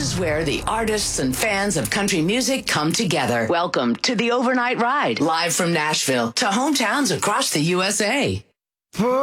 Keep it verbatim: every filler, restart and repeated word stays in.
is where the artists and fans of country music come together. Welcome to the Overnight Ride, live from Nashville to hometowns across the U S A.